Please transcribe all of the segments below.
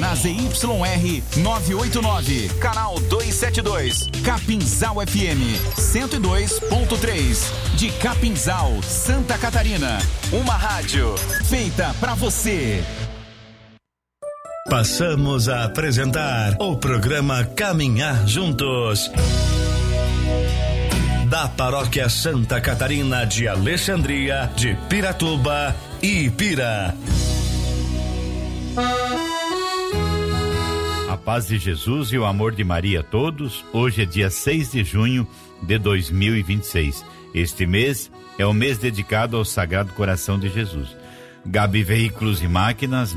na ZYR 989, canal 272, Capinzal FM 102.3, de Capinzal, Santa Catarina. Uma rádio feita pra você. Passamos a apresentar o programa Caminhar Juntos, da Paróquia Santa Catarina de Alexandria, de Piratuba e Ipira. A paz de Jesus e o amor de Maria a todos. Hoje é dia 6 de junho de 2026. Este mês é o mês dedicado ao Sagrado Coração de Jesus. Gabi Veículos e Máquinas,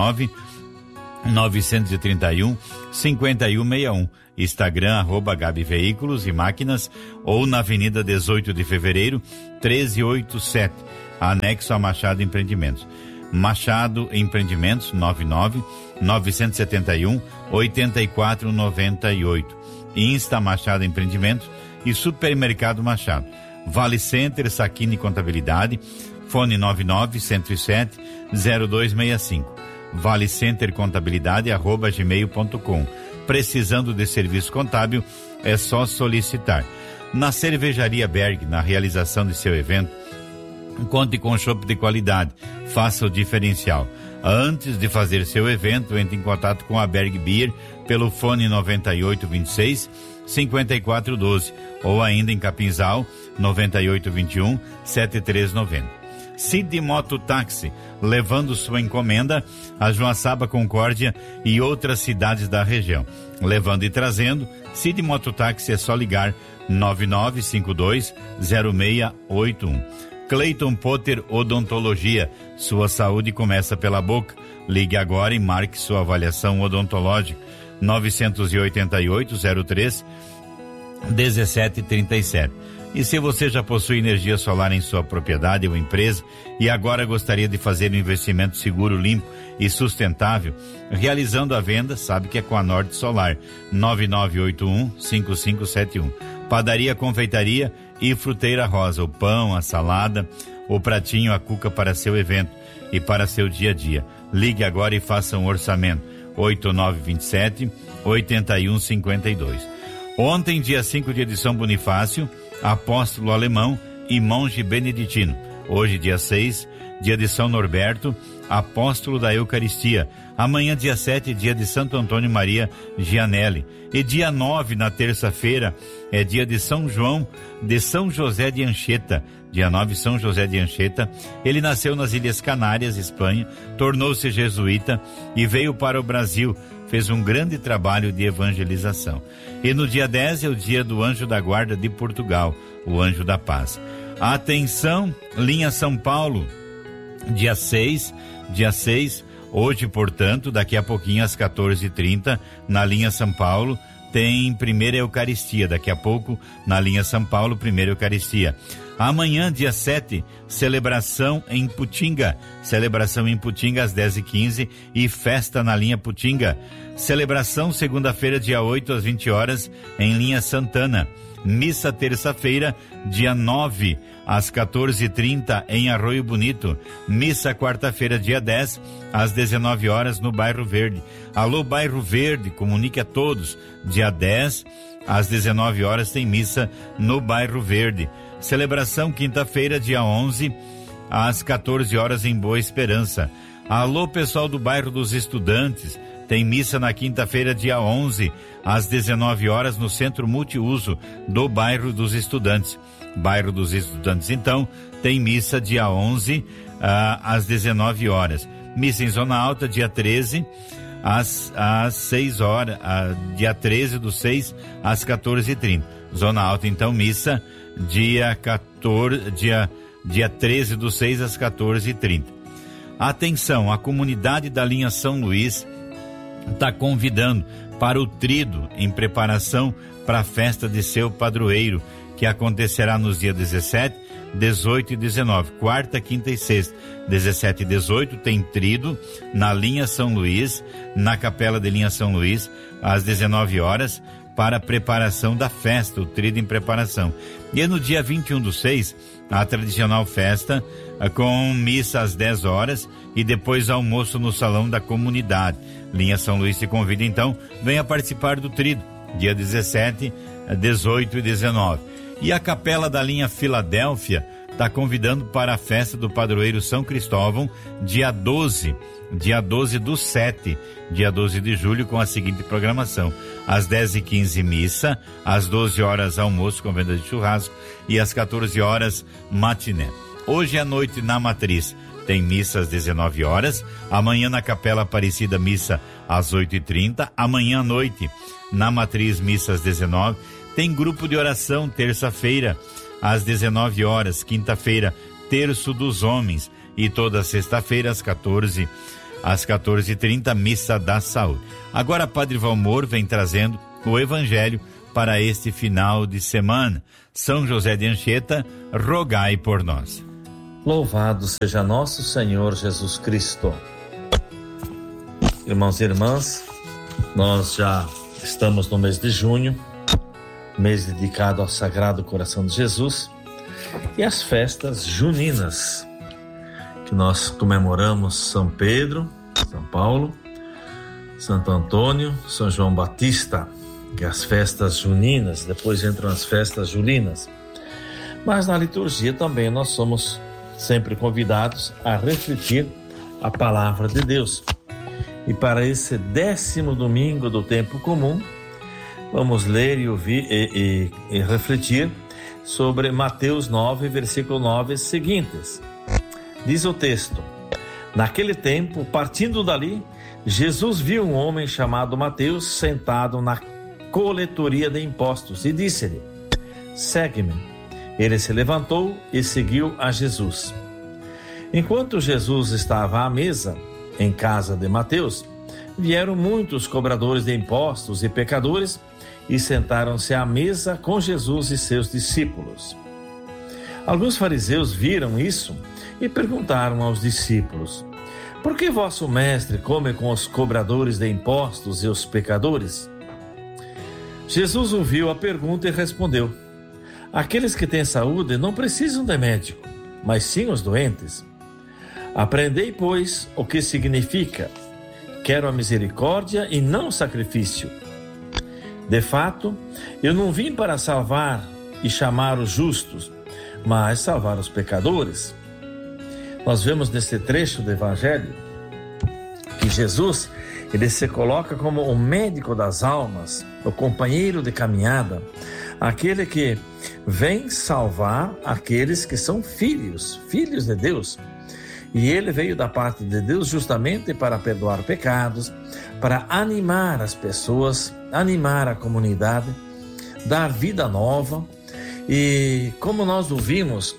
99-931-5161. Instagram, @Gabi Veículos e Máquinas, ou na Avenida 18 de Fevereiro, 1387, anexo a Machado Empreendimentos. Machado Empreendimentos, 99-971-8498. Insta Machado Empreendimentos e Supermercado Machado. Vale Center, Saquini Contabilidade, fone 99-107-0265. Vale Center Contabilidade @gmail.com. Precisando de serviço contábil, é só solicitar. Na Cervejaria Berg, na realização de seu evento, conte com chopp de qualidade, faça o diferencial. Antes de fazer seu evento, entre em contato com a Berg Beer pelo fone 9826-5412 ou ainda em Capinzal 9821-7390. Cid Moto Táxi, levando sua encomenda a Joaçaba, Concórdia e outras cidades da região. Levando e trazendo, Cid Moto Táxi é só ligar 9952-0681. Cleiton Potter Odontologia, sua saúde começa pela boca. Ligue agora e marque sua avaliação odontológica. 988-03-1737. E se você já possui energia solar em sua propriedade ou empresa e agora gostaria de fazer um investimento seguro, limpo e sustentável, realizando a venda, sabe que é com a Norte Solar. 9981-5571. Padaria, confeitaria e fruteira rosa, o pão, a salada, o pratinho, a cuca para seu evento e para seu dia a dia. Ligue agora e faça um orçamento. 8927-8152. Ontem, dia 5, dia de São Bonifácio, apóstolo alemão e monge beneditino. Hoje, dia 6, dia de São Norberto, apóstolo da Eucaristia. Amanhã, dia 7, dia de Santo Antônio Maria Gianelli. E dia 9, na terça-feira, é dia de São João, de São José de Anchieta. Dia 9, São José de Anchieta. Ele nasceu nas Ilhas Canárias, Espanha, tornou-se jesuíta e veio para o Brasil. Fez um grande trabalho de evangelização. E no dia 10 é o dia do Anjo da Guarda de Portugal, o Anjo da Paz. Atenção, linha São Paulo, dia 6, hoje, portanto, daqui a pouquinho às 14h30, na linha São Paulo, tem primeira Eucaristia. Daqui a pouco, na linha São Paulo, primeira Eucaristia. Amanhã, dia 7, celebração em Putinga. Celebração em Putinga às 10h15 e festa na linha Putinga. Celebração segunda-feira, dia 8, às 20 horas, em linha Santana. Missa terça-feira, dia 9, às 14h30, em Arroio Bonito. Missa quarta-feira, dia 10, às 19 horas, no Bairro Verde. Alô, Bairro Verde, comunique a todos. Dia 10, às 19 horas, tem missa no Bairro Verde. Celebração quinta-feira, dia 11, às 14 horas, em Boa Esperança. Alô, pessoal do Bairro dos Estudantes, tem missa na quinta-feira, dia 11, às 19 horas, no Centro Multiuso do Bairro dos Estudantes. Bairro dos Estudantes, então, tem missa dia 11, às 19 horas. Missa em Zona Alta, dia 13, às 6 horas, dia 13 do 6, às 14h30. Zona Alta, então, missa dia 13 do 6, às 14h30. Atenção, a comunidade da linha São Luís está convidando para o Trido, em preparação para a festa de seu padroeiro, que acontecerá nos dias 17, 18 e 19, quarta, quinta e sexta. 17 e 18 tem Trido na linha São Luís, na capela de linha São Luís, às 19 horas, para a preparação da festa, o Trido em preparação. E no dia 21 do 6, a tradicional festa com missa às 10 horas e depois almoço no salão da comunidade. Linha São Luís te convida, então, venha participar do Trido, dia 17, 18 e 19. E a Capela da Linha Filadélfia está convidando para a festa do padroeiro São Cristóvão, dia 12 do 7, dia 12 de julho, com a seguinte programação: às 10h15 missa, às 12 horas almoço com venda de churrasco e às 14 horas matiné. Hoje à noite na Matriz tem missa às 19 horas, amanhã na Capela Aparecida missa às 8h30, amanhã à noite na Matriz missa às 19h, tem grupo de oração terça-feira às 19 horas, quinta-feira terço dos homens e toda sexta-feira às 14h30 missa da saúde. Agora Padre Valmor vem trazendo o Evangelho para este final de semana. São José de Anchieta, rogai por nós. Louvado seja nosso Senhor Jesus Cristo. Irmãos e irmãs, nós já estamos no mês de junho, mês dedicado ao Sagrado Coração de Jesus, e as festas juninas, que nós comemoramos São Pedro, São Paulo, Santo Antônio, São João Batista, que é as festas juninas, depois entram as festas julinas. Mas na liturgia também nós somos sempre convidados a refletir a palavra de Deus. E para esse 10º domingo do tempo comum, vamos ler e ouvir e refletir sobre Mateus 9, versículo 9 seguintes. Diz o texto: naquele tempo, partindo dali, Jesus viu um homem chamado Mateus sentado na coletoria de impostos e disse-lhe: segue-me. Ele se levantou e seguiu a Jesus. Enquanto Jesus estava à mesa, em casa de Mateus, vieram muitos cobradores de impostos e pecadores e sentaram-se à mesa com Jesus e seus discípulos. Alguns fariseus viram isso e perguntaram aos discípulos: por que vosso mestre come com os cobradores de impostos e os pecadores? Jesus ouviu a pergunta e respondeu: aqueles que têm saúde não precisam de médico, mas sim os doentes. Aprendei, pois, o que significa: quero a misericórdia e não o sacrifício. De fato, eu não vim para salvar e chamar os justos, mas salvar os pecadores. Nós vemos nesse trecho do Evangelho que Jesus, ele se coloca como o médico das almas, o companheiro de caminhada, aquele que vem salvar aqueles que são filhos de Deus. E ele veio da parte de Deus justamente para perdoar pecados, para animar as pessoas, animar a comunidade, dar vida nova. E como nós ouvimos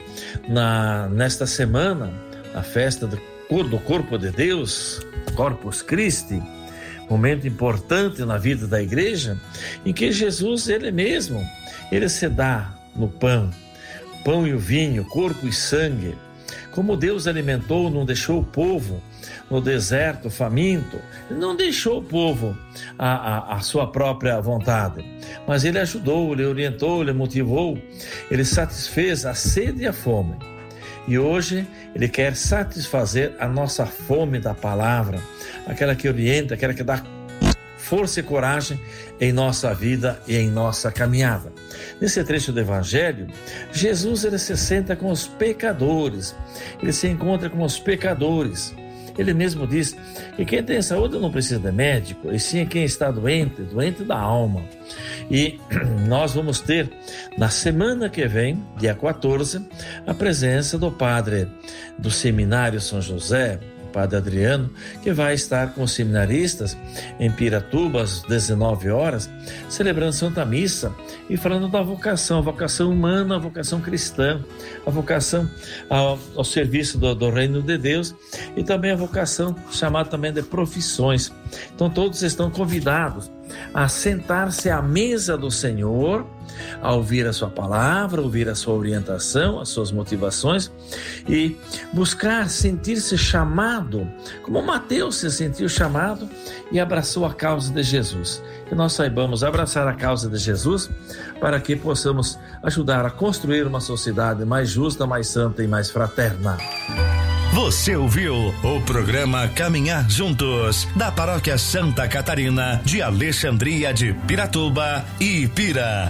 nesta semana, a festa do Corpo de Deus, Corpus Christi, momento importante na vida da igreja, em que Jesus, ele mesmo, ele se dá no pão e o vinho, corpo e sangue. Como Deus alimentou, não deixou o povo no deserto faminto, não deixou o povo a sua própria vontade, mas ele ajudou, ele orientou, ele motivou, ele satisfez a sede e a fome. E hoje ele quer satisfazer a nossa fome da palavra, aquela que orienta, aquela que dá força e coragem em nossa vida e em nossa caminhada. Nesse trecho do Evangelho, Jesus, ele se senta com os pecadores, ele se encontra com os pecadores. Ele mesmo diz que quem tem saúde não precisa de médico, e sim quem está doente da alma. E nós vamos ter, na semana que vem, dia 14, a presença do padre do Seminário São José, Padre Adriano, que vai estar com os seminaristas em Piratuba às 19 horas, celebrando Santa Missa e falando da vocação, a vocação humana, a vocação cristã, a vocação ao serviço do reino de Deus, e também a vocação chamada também de profissões. Então todos estão convidados a sentar-se à mesa do Senhor, a ouvir a sua palavra, ouvir a sua orientação, as suas motivações, e buscar sentir-se chamado, como Mateus se sentiu chamado e abraçou a causa de Jesus. Que nós saibamos abraçar a causa de Jesus para que possamos ajudar a construir uma sociedade mais justa, mais santa e mais fraterna. Você ouviu o programa Caminhar Juntos, da Paróquia Santa Catarina, de Alexandria de Piratuba e Ipira.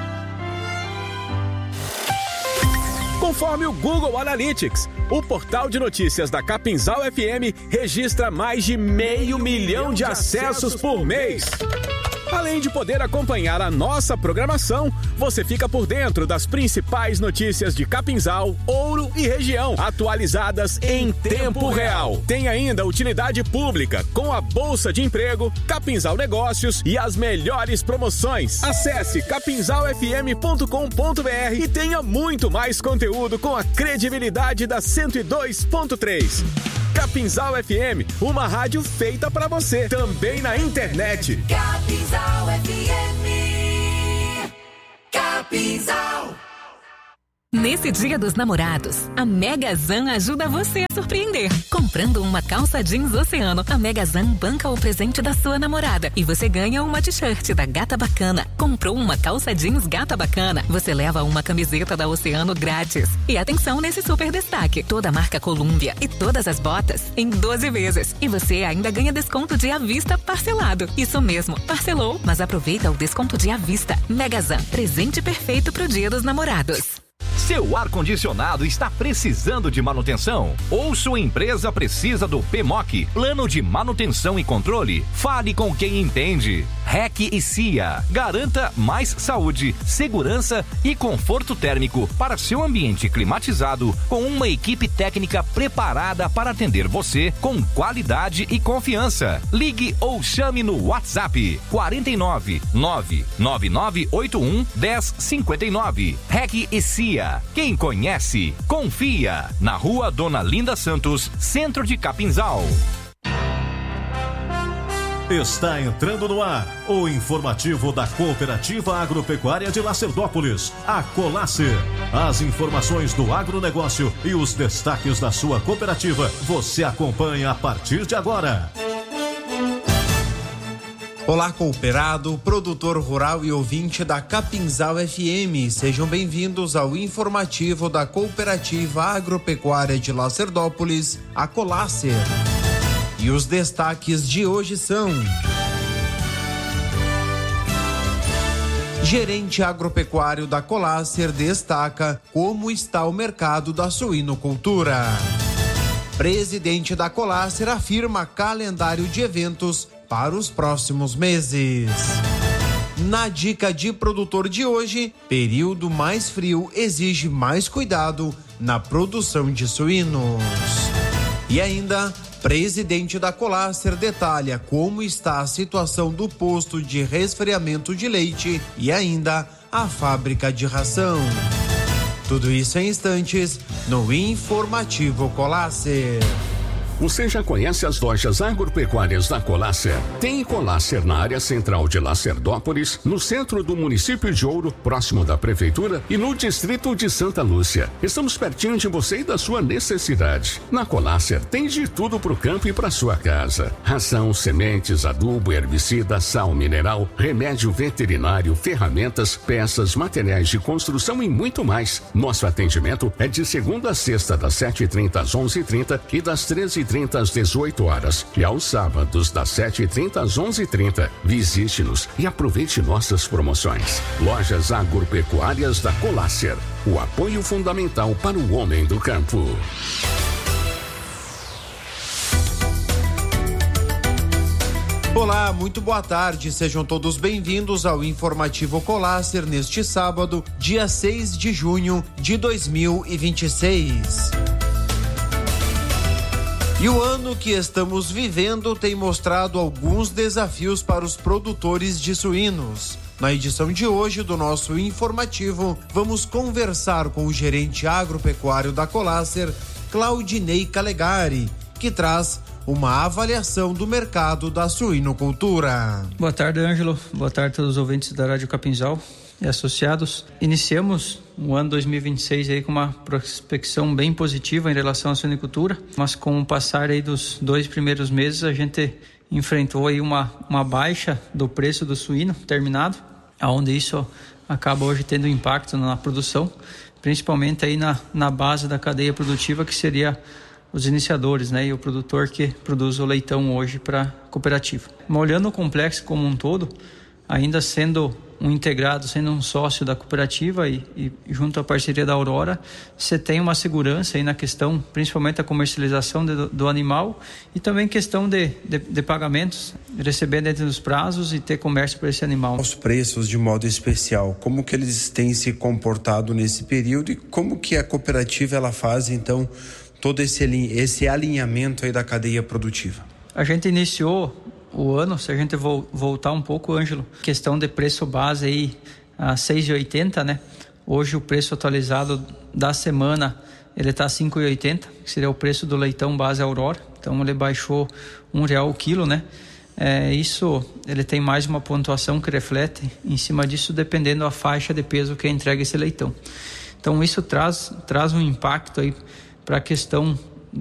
Conforme o Google Analytics, o portal de notícias da Capinzal FM registra mais de 500 mil de acessos por mês. Além de poder acompanhar a nossa programação, você fica por dentro das principais notícias de Capinzal, Ouro e região, atualizadas em tempo real. Tem ainda utilidade pública, com a Bolsa de Emprego, Capinzal Negócios e as melhores promoções. Acesse capinzalfm.com.br e tenha muito mais conteúdo com a credibilidade da 102.3. Capinzal FM, uma rádio feita pra você, também na internet. Capinzal FM. Capinzal. Nesse Dia dos Namorados, a Megazan ajuda você a surpreender. Comprando uma calça jeans Oceano, a Megazan banca o presente da sua namorada e você ganha uma t-shirt da Gata Bacana. Comprou uma calça jeans Gata Bacana, você leva uma camiseta da Oceano grátis. E atenção nesse super destaque, toda a marca Columbia e todas as botas em 12 vezes. E você ainda ganha desconto de à vista parcelado. Isso mesmo, parcelou, mas aproveita o desconto de à vista. Megazan, presente perfeito pro Dia dos Namorados. Seu ar-condicionado está precisando de manutenção? Ou sua empresa precisa do PMOC, Plano de Manutenção e Controle? Fale com quem entende. REC e CIA. Garanta mais saúde, segurança e conforto térmico para seu ambiente climatizado, com uma equipe técnica preparada para atender você com qualidade e confiança. Ligue ou chame no WhatsApp 49 99981 1059. REC e CIA. Quem conhece, confia. Na Rua Dona Linda Santos, centro de Capinzal. Está entrando no ar o informativo da Cooperativa Agropecuária de Lacerdópolis, a Colacer. As informações do agronegócio e os destaques da sua cooperativa você acompanha a partir de agora. Olá, cooperado, produtor rural e ouvinte da Capinzal FM. Sejam bem-vindos ao informativo da Cooperativa Agropecuária de Lacerdópolis, a Colacer. E os destaques de hoje são: gerente agropecuário da Colacer destaca como está o mercado da suinocultura. Presidente da Colacer afirma calendário de eventos para os próximos meses. Na dica de produtor de hoje, período mais frio exige mais cuidado na produção de suínos. E ainda, presidente da Colacer detalha como está a situação do posto de resfriamento de leite e ainda a fábrica de ração. Tudo isso em instantes no Informativo Colacer. Você já conhece as lojas agropecuárias da Colacer? Tem Colacer na área central de Lacerdópolis, no centro do município de Ouro, próximo da prefeitura, e no distrito de Santa Lúcia. Estamos pertinho de você e da sua necessidade. Na Colacer tem de tudo pro campo e pra sua casa: ração, sementes, adubo, herbicida, sal mineral, remédio veterinário, ferramentas, peças, materiais de construção e muito mais. Nosso atendimento é de segunda a sexta, das 7h30 às 11h30 e das 13h30 às 18 horas e aos sábados das 7h30 às 11h30. Visite-nos e aproveite nossas promoções. Lojas agropecuárias da Colacer, o apoio fundamental para o homem do campo. Olá, muito boa tarde, sejam todos bem-vindos ao Informativo Colacer neste sábado, dia 6 de junho de 2026. E o ano que estamos vivendo tem mostrado alguns desafios para os produtores de suínos. Na edição de hoje do nosso informativo, vamos conversar com o gerente agropecuário da Colacer, Claudinei Calegari, que traz uma avaliação do mercado da suinocultura. Boa tarde, Ângelo. Boa tarde a todos os ouvintes da Rádio Capinzal e associados. Iniciamos o ano 2026 aí com uma prospecção bem positiva em relação à suinicultura, mas com o passar aí dos 2 primeiros meses a gente enfrentou aí uma baixa do preço do suíno terminado, onde isso acaba hoje tendo impacto na produção, principalmente aí na base da cadeia produtiva, que seria os iniciadores, né, e o produtor que produz o leitão hoje para a cooperativa. Mas olhando o complexo como um todo, ainda sendo um integrado, sendo um sócio da cooperativa e junto à parceria da Aurora, você tem uma segurança aí na questão, principalmente da comercialização do animal e também questão de pagamentos, receber dentro dos prazos e ter comércio para esse animal. Os preços de modo especial, como que eles têm se comportado nesse período e como que a cooperativa ela faz então todo esse alinhamento aí da cadeia produtiva? A gente iniciou o ano, se a gente voltar um pouco, Ângelo, questão de preço base aí a 6,80, né? Hoje o preço atualizado da semana, ele está 5,80, que seria o preço do leitão base Aurora. Então ele baixou R$1 o quilo, né? Isso, ele tem mais uma pontuação que reflete em cima disso, dependendo da faixa de peso que entrega esse leitão. Então isso traz um impacto aí para a questão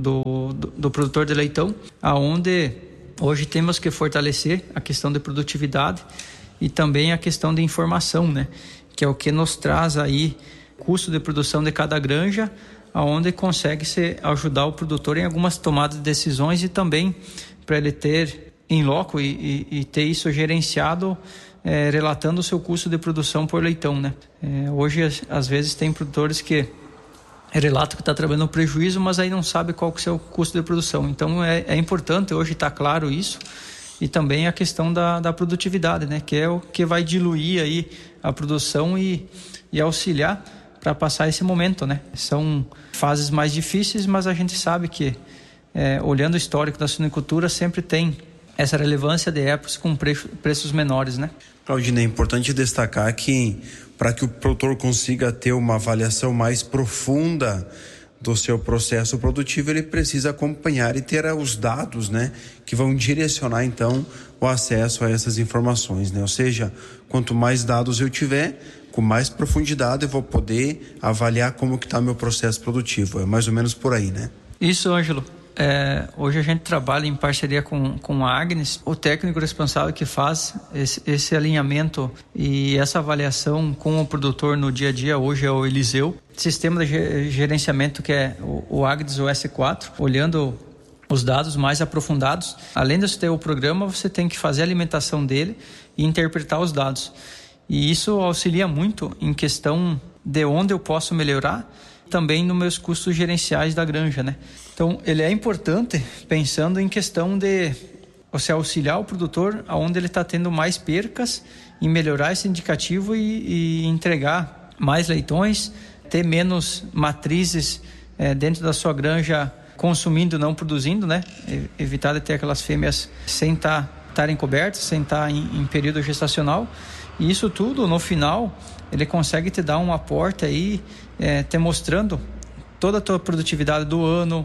do produtor de leitão, aonde hoje temos que fortalecer a questão de produtividade e também a questão de informação, né? Que é o que nos traz aí custo de produção de cada granja, aonde consegue se ajudar o produtor em algumas tomadas de decisões e também para ele ter em loco e ter isso gerenciado, relatando o seu custo de produção por leitão, né? Hoje, às vezes, tem produtores que relatam que está trabalhando no prejuízo, mas aí não sabe qual que é o seu custo de produção. Então é importante hoje estar claro isso, e também a questão da produtividade, né? Que é o que vai diluir aí a produção e auxiliar para passar esse momento, né? São fases mais difíceis, mas a gente sabe que olhando o histórico da suinicultura sempre tem essa relevância de épocas com preços menores, né? Claudinei, é importante destacar que para que o produtor consiga ter uma avaliação mais profunda do seu processo produtivo, ele precisa acompanhar e ter os dados, né, que vão direcionar então o acesso a essas informações, né? Ou seja, quanto mais dados eu tiver, com mais profundidade eu vou poder avaliar como que está meu processo produtivo. É mais ou menos por aí, né? Isso, Ângelo. Hoje a gente trabalha em parceria com a Agnes, o técnico responsável que faz esse alinhamento e essa avaliação com o produtor no dia a dia hoje é o Eliseu. Sistema de gerenciamento que é o Agnes, o S4, olhando os dados mais aprofundados. Além de você ter o programa, você tem que fazer a alimentação dele e interpretar os dados. E isso auxilia muito em questão de onde eu posso melhorar, também nos meus custos gerenciais da granja, né? Então, ele é importante pensando em questão de você auxiliar o produtor aonde ele está tendo mais percas, em melhorar esse indicativo e entregar mais leitões, ter menos matrizes dentro da sua granja consumindo, não produzindo, né? Evitar de ter aquelas fêmeas sem estarem cobertas, sem estar em período gestacional. E isso tudo, no final, ele consegue te dar um aporte aí, te mostrando toda a tua produtividade do ano,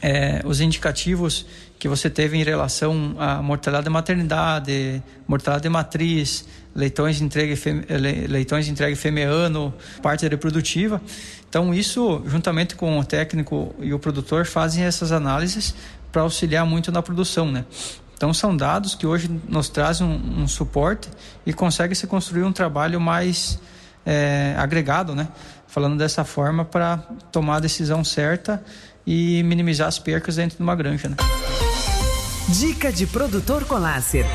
os indicativos que você teve em relação à mortalidade de maternidade, mortalidade de matriz, leitões entregue fêmea-ano, parte reprodutiva. Então isso, juntamente com o técnico e o produtor, fazem essas análises para auxiliar muito na produção, né? Então são dados que hoje nos trazem um suporte e consegue se construir um trabalho mais agregado, né? Falando dessa forma para tomar a decisão certa e minimizar as percas dentro de uma granja, né? Dica de produtor Colasser.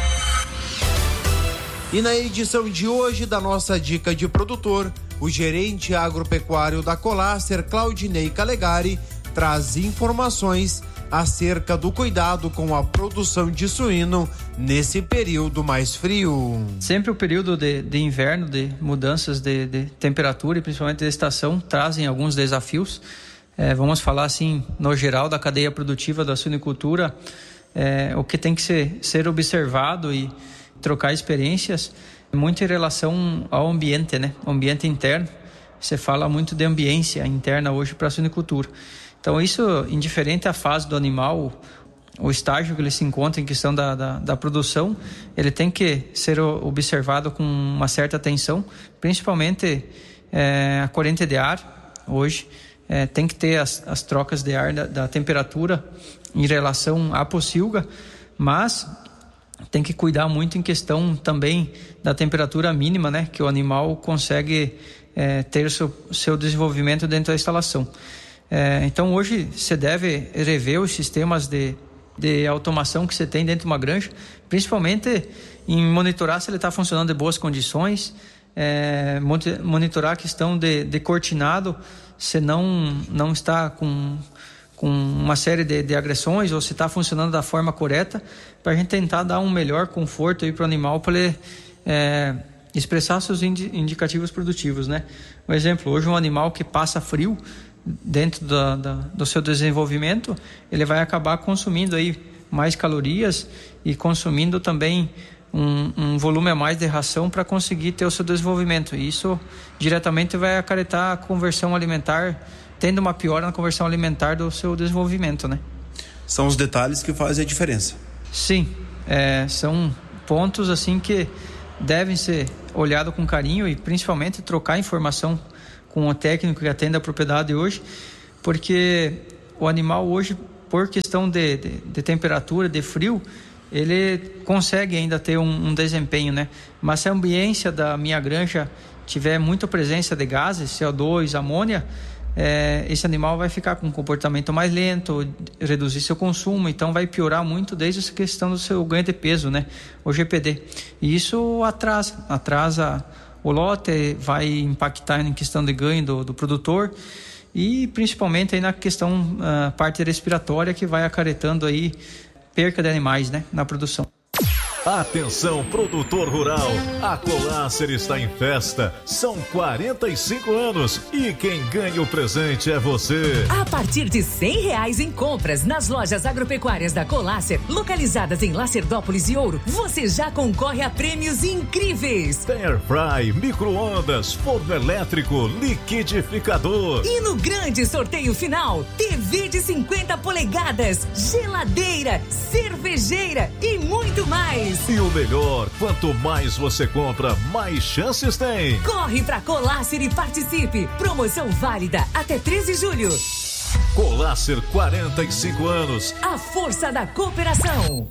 E na edição de hoje da nossa Dica de Produtor, o gerente agropecuário da Colasser, Claudinei Calegari, traz informações acerca do cuidado com a produção de suíno nesse período mais frio. Sempre o período de inverno, de mudanças de temperatura e principalmente de estação, trazem alguns desafios. Vamos falar assim, no geral, da cadeia produtiva da suinicultura, o que tem que ser observado e trocar experiências, muito em relação ao ambiente, né? O ambiente interno. Você fala muito de ambiência interna hoje para a suinicultura. Então isso, indiferente à fase do animal, o estágio que ele se encontra em questão da produção, ele tem que ser observado com uma certa atenção, principalmente a corrente de ar. Hoje tem que ter as trocas de ar da temperatura em relação à pocilga, mas tem que cuidar muito em questão também da temperatura mínima, né, que o animal consegue ter seu desenvolvimento dentro da instalação. Então hoje você deve rever os sistemas de automação que você tem dentro de uma granja, principalmente em monitorar se ele está funcionando em boas condições, monitorar a questão de cortinado, se não está com uma série de agressões, ou se está funcionando da forma correta, para a gente tentar dar um melhor conforto para o animal, para ele expressar seus indicativos produtivos, né? Por exemplo, hoje um animal que passa frio dentro do seu desenvolvimento, ele vai acabar consumindo aí mais calorias e consumindo também um volume a mais de ração para conseguir ter o seu desenvolvimento. E isso diretamente vai acarretar a conversão alimentar, tendo uma piora na conversão alimentar do seu desenvolvimento, né? São os detalhes que fazem a diferença. Sim, são pontos assim que devem ser olhados com carinho e principalmente trocar informação com o técnico que atende a propriedade hoje, porque o animal hoje, por questão de temperatura, de frio, ele consegue ainda ter um desempenho, né? Mas se a ambiência da minha granja tiver muita presença de gases, CO2, amônia, esse animal vai ficar com um comportamento mais lento, reduzir seu consumo, então vai piorar muito desde essa questão do seu ganho de peso, né? O GPD. E isso atrasa o lote, vai impactar em questão de ganho do produtor e principalmente aí na questão parte respiratória, que vai acarretando aí perca de animais, né, na produção. Atenção, produtor rural, a Colácer está em festa, são 45 anos e quem ganha o presente é você. A partir de R$100 em compras nas lojas agropecuárias da Colácer, localizadas em Lacerdópolis e Ouro, você já concorre a prêmios incríveis. Airfry, micro-ondas, forno elétrico, liquidificador. E no grande sorteio final, TV de 50 polegadas, geladeira, cervejeira e muito mais. E o melhor, quanto mais você compra, mais chances tem. Corre pra Colácer e participe. Promoção válida até 13 de julho. Colácer, 45 anos. A força da cooperação.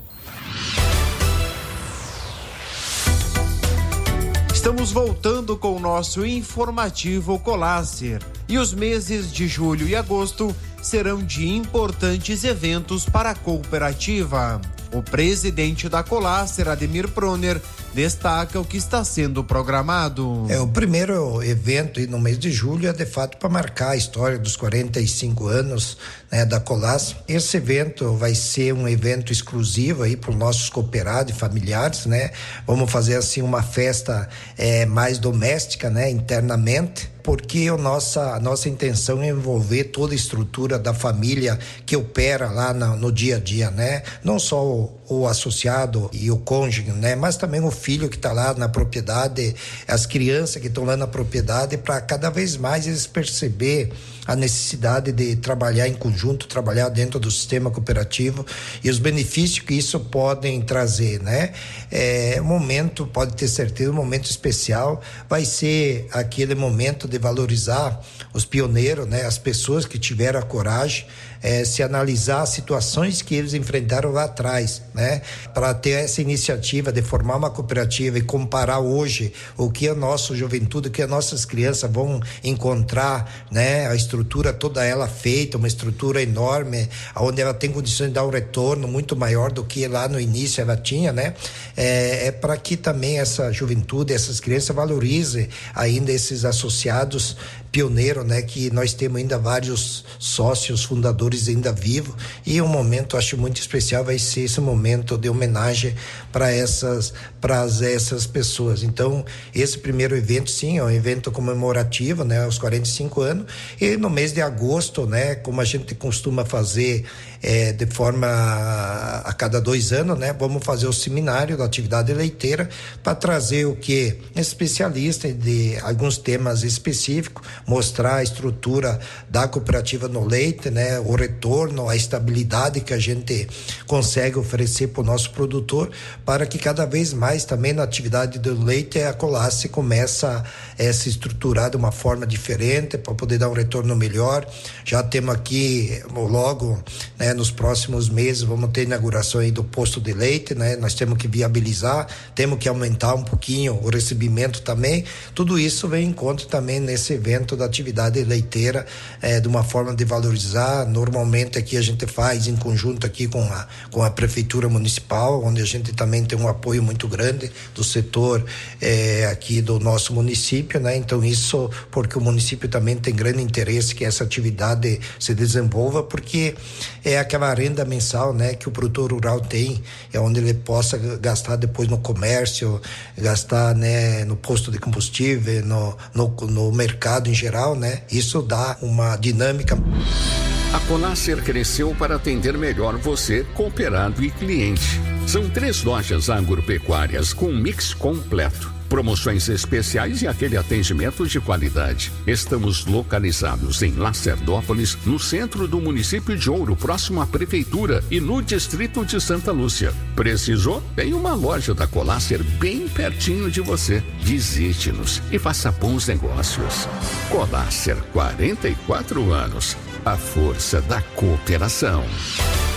Estamos voltando com o nosso informativo Colácer. E os meses de julho e agosto serão de importantes eventos para a cooperativa. O presidente da Colácer, Ademir Proner, destaca o que está sendo programado. O primeiro evento no mês de julho é de fato para marcar a história dos 45 anos, né, da Colácer. Esse evento vai ser um evento exclusivo aí para os nossos cooperados e familiares, né? Vamos fazer assim uma festa mais doméstica, né, internamente, porque a nossa intenção é envolver toda a estrutura da família que opera lá no dia a dia, né? Não só o associado e o cônjuge, né? Mas também o filho que está lá na propriedade, as crianças que estão lá na propriedade, para cada vez mais eles perceber a necessidade de trabalhar em conjunto, trabalhar dentro do sistema cooperativo e os benefícios que isso podem trazer, né? Momento, pode ter certeza, um momento especial vai ser aquele momento de valorizar os pioneiros, né? As pessoas que tiveram a coragem, se analisar as situações que eles enfrentaram lá atrás, né? Para ter essa iniciativa de formar uma cooperativa e comparar hoje o que a nossa juventude, o que as nossas crianças vão encontrar, né? A estrutura toda ela feita, uma estrutura enorme, onde ela tem condições de dar um retorno muito maior do que lá no início ela tinha, né? Para que também essa juventude, essas crianças valorizem ainda esses associados pioneiros, né? Que nós temos ainda vários sócios fundadores ainda vivos, e um momento acho muito especial vai ser esse momento de homenagem para essas pessoas. Então esse primeiro evento sim é um evento comemorativo, né, aos 45 anos, e no mês de agosto, né, como a gente costuma fazer de forma a cada 2 anos, né, vamos fazer o seminário da atividade leiteira para trazer o que especialista de alguns temas específicos, mostrar a estrutura da cooperativa no leite, né, o retorno, a estabilidade que a gente consegue oferecer para o nosso produtor, para que cada vez mais também na atividade do leite a Colácer começa a se estruturar de uma forma diferente para poder dar um retorno melhor. Já temos aqui logo, né, Nos próximos meses vamos ter inauguração aí do posto de leite, né? Nós temos que viabilizar, temos que aumentar um pouquinho o recebimento também. Tudo isso vem em conta também nesse evento da atividade leiteira, de uma forma de valorizar. Normalmente aqui a gente faz em conjunto aqui com a prefeitura municipal, onde a gente também tem um apoio muito grande do setor aqui do nosso município, né? Então isso porque o município também tem grande interesse que essa atividade se desenvolva, porque é aquela renda mensal, né, que o produtor rural tem, é onde ele possa gastar depois no comércio, gastar, né, no posto de combustível, no mercado em geral, né? Isso dá uma dinâmica. A Colácer cresceu para atender melhor você, cooperado e cliente. São 3 lojas agropecuárias com um mix completo. Promoções especiais e aquele atendimento de qualidade. Estamos localizados em Lacerdópolis, no centro do município de Ouro, próximo à prefeitura, e no distrito de Santa Lúcia. Precisou? Tem uma loja da Colácer bem pertinho de você. Visite-nos e faça bons negócios. Colácer, 44 anos. A força da cooperação.